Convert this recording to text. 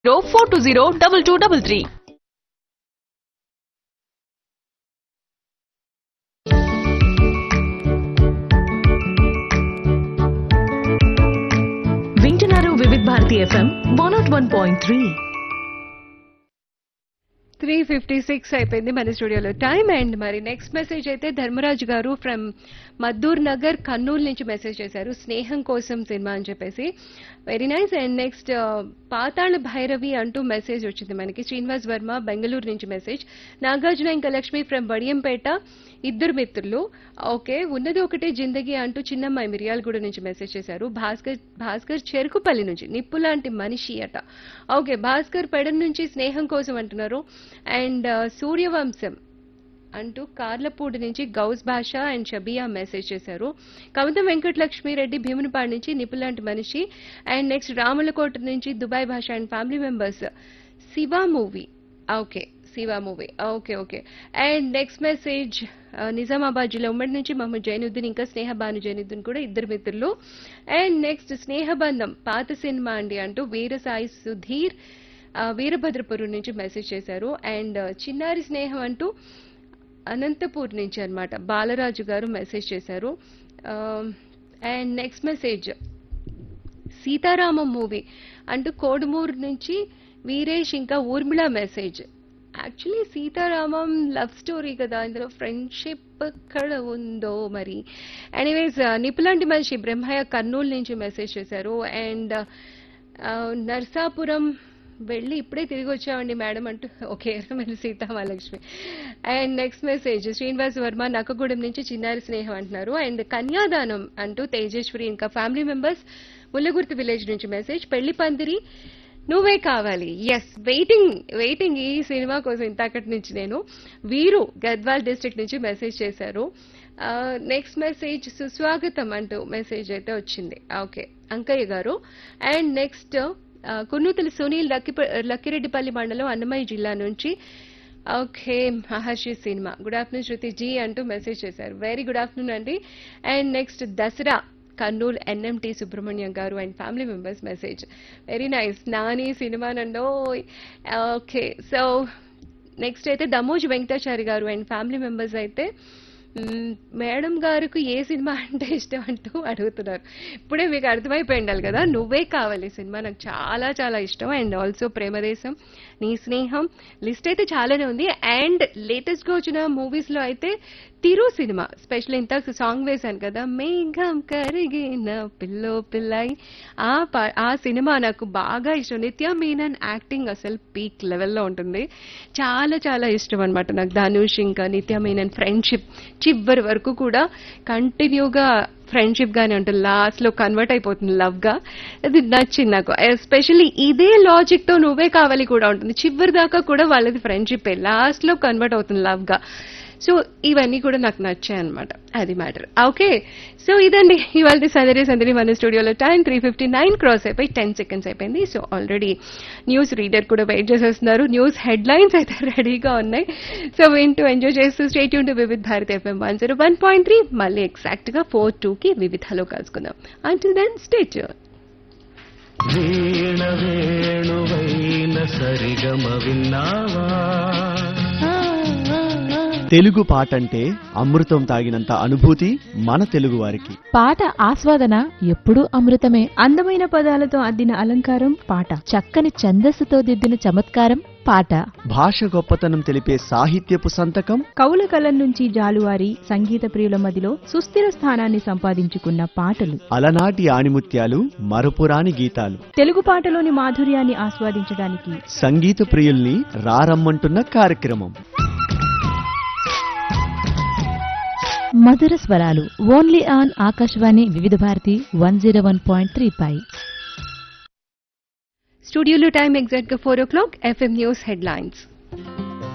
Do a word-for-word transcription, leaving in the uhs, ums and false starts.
four two zero two two three three. వింటున్నారు వివిధ Bharati FM one not one point three. Three fifty six అయిపోయింది మన స్టూడియోలో time. And మరి నెక్స్ట్ మెసేజ్ అయితే ధర్మరాజు గారు ఫ్రమ్ మద్దూర్ నగర్ కర్నూలు నుంచి మెసేజ్ చేశారు, స్నేహం కోసం సినిమా అని చెప్పేసి. Very nice. అండ్ నెక్స్ట్ పాతాళ భైరవి అంటూ మెసేజ్ వచ్చింది మనకి. శ్రీనివాస్ వర్మ బెంగళూరు నుంచి మెసేజ్. నాగార్జున ఇంకా లక్ష్మి ఫ్రమ్ బడియంపేట, ఇద్దరు మిత్రులు. ఓకే, ఉన్నది ఒకటే జిందగీ అంటూ చిన్నమ్మాయి మిర్యాలగూడ నుంచి మెసేజ్ చేశారు. భాస్కర్ భాస్కర్ చెరుకుపల్లి నుంచి నిప్పు లాంటి మనిషి అట. ఓకే, భాస్కర్ పెడన్ నుంచి స్నేహం కోసం అంటున్నారు. అండ్ సూర్యవంశం అంటూ కార్లపూడి నుంచి గౌస్ భాష అండ్ షబియా మెసేజ్ చేశారు. కవిత వెంకటలక్ష్మి రెడ్డి భీమునిపాడు నుంచి నిపులాంటి మనిషి. అండ్ నెక్స్ట్ రాములకోట నుంచి దుబాయ్ భాష and family members. Shiva movie. Okay, Shiva movie. Okay okay. And next message Nizamabad జిల్లా ఉమ్మడి నుంచి మహమ్మద్ జైనుద్దీన్ ఇంకా స్నేహబాను జైనుద్దీన్ కూడా ఇద్దరు మిత్రులు. అండ్ నెక్స్ట్ స్నేహబంధం పాత సినిమా అండి అంటూ వీరసాయి సుధీర్ వీరభద్రపురం నుంచి మెసేజ్ చేశారు. అండ్ చిన్నారి స్నేహం అంటూ అనంతపూర్ నుంచి అన్నమాట బాలరాజు గారు మెసేజ్ చేశారు. And next message Sitaramam movie అంటూ కోడుమూరు నుంచి వీరేష్ ఇంకా Urmila message. Actually Sitaramam love story కదా, ఇందులో ఫ్రెండ్షిప్ ఎక్కడ ఉందో మరి. ఎనీవేస్ నిపులాంటి మనిషి బ్రహ్మయ్య కర్నూలు నుంచి మెసేజ్ చేశారు. అండ్ నర్సాపురం వెళ్ళి ఇప్పుడే తిరిగి వచ్చామండి మేడం అంటూ. Okay, Erramalli Sitamahalakshmi. And next message Srinivas Varma Nakkagudem నుంచి చిన్నారి స్నేహం అంటున్నారు. అండ్ కన్యాదానం అంటూ తేజేశ్వరి ఇంకా ఫ్యామిలీ మెంబర్స్ ముల్లగుర్తి విలేజ్ నుంచి మెసేజ్. పెళ్లి పందిరి నువ్వే కావాలి. ఎస్, వెయిటింగ్ వెయిటింగ్ ఈ సినిమా కోసం ఇంతకటి నుంచి నేను. వీరు గద్వాల్ డిస్ట్రిక్ట్ నుంచి మెసేజ్ చేశారు. నెక్స్ట్ మెసేజ్ సుస్వాగతం అంటూ మెసేజ్ అయితే వచ్చింది. ఓకే, అంకయ్య గారు. And next Kunnuthala Sunil lucky Lakkireddipalli మండలం అన్నమయ్య జిల్లా నుంచి. ఓకే, మహర్షి సినిమా. గుడ్ ఆఫ్టర్నూన్ శృతి జీ అంటూ మెసేజ్ చేశారు. వెరీ గుడ్ ఆఫ్టర్నూన్ అండి. And next Dasara Kurnool NMT Subrahmanyam గారు and family members message. Very nice. Nani cinema నండో. Okay, so next అయితే దమోజ్ వెంకటాచారి గారు అండ్ ఫ్యామిలీ మెంబర్స్ అయితే మేడం గారికి ఏ సినిమా అంటే ఇష్టం అంటూ అడుగుతున్నారు. ఇప్పుడే మీకు అర్థమైపోయి ఉండాలి కదా, నువ్వే కావాలి సినిమా నాకు చాలా చాలా ఇష్టం. అండ్ ఆల్సో ప్రేమదేశం, నీ స్నేహం, లిస్ట్ అయితే చాలానే ఉంది. అండ్ లేటెస్ట్ గా వచ్చిన మూవీస్ లో అయితే తిరు సినిమా స్పెషల్ ఇంత సాంగ్ వేశాను కదా, మేఘం కరిగిన పిల్లో పిల్లై, ఆ ఆ సినిమా నాకు బాగా ఇష్టం. నిత్య మీనన్ యాక్టింగ్ అసలు పీక్ లెవెల్లో ఉంటుంది. చాలా చాలా ఇష్టం అనమాట నాకు. ధనుష్ ఇంకా నిత్య మీనన్ ఫ్రెండ్షిప్ చివరి వరకు కూడా కంటిన్యూగా ఫ్రెండ్షిప్ గానే ఉంటుంది, లాస్ట్ లో కన్వర్ట్ అయిపోతుంది లవ్ గా. అది నచ్చింది నాకు. ఎస్పెషల్లీ ఇదే లాజిక్ తో నువ్వే కావాలి కూడా ఉంటుంది. చివరి దాకా కూడా వాళ్ళది ఫ్రెండ్షిప్, లాస్ట్ లో కన్వర్ట్ అవుతుంది లవ్ గా. సో ఇవన్నీ కూడా నాకు నచ్చాయి అనమాట, అది మ్యాటర్. ఓకే, సో ఇదండి ఇవాళ సందడి సందడి మన స్టూడియోలో. Time three fifty nine cross అయిపోయి టెన్ సెకండ్స్ అయిపోయింది. సో ఆల్రెడీ న్యూస్ రీడర్ కూడా వెయిట్ చేసేస్తున్నారు. న్యూస్ హెడ్ లైన్స్ అయితే రెడీగా ఉన్నాయి. సో వింటూ ఎంజాయ్ చేస్తూ స్టేట్ యూన్ టు వివిధ Bharati FM one zero one point three. మళ్ళీ ఎగ్జాక్ట్ గా ఫోర్ టూ కి వివిధలో కలుసుకుందాం. Until then stay tune. వీణ వేణువైన సరిగమ విన్నావా? తెలుగు పాటంటే అమృతం తాగినంత అనుభూతి మన తెలుగు వారికి. పాట ఆస్వాదన ఎప్పుడూ అమృతమే. అందమైన పదాలతో అద్దిన అలంకారం పాట, చక్కని ఛందస్సుతో దిద్దిన చమత్కారం పాట, భాష గొప్పతనం తెలిపే సాహిత్యపు సంతకం, కవుల కలం నుంచి జాలువారి సంగీత ప్రియుల మదిలో సుస్థిర స్థానాన్ని సంపాదించుకున్న పాటలు, అలనాటి ఆణిముత్యాలు, మరపురాని గీతాలు. తెలుగు పాటలోని మాధుర్యాన్ని ఆస్వాదించడానికి సంగీత ప్రియుల్ని రారమ్మంటున్న కార్యక్రమం మధుర స్వరాలు. ఓన్లీ ఆన్ ఆకాశవాణి వివిధ Bharati one zero one point three pi. స్టూడియోలో టైం ఎగ్జాక్ట్ గా ఫోర్ ఓ clock. FM news head lines.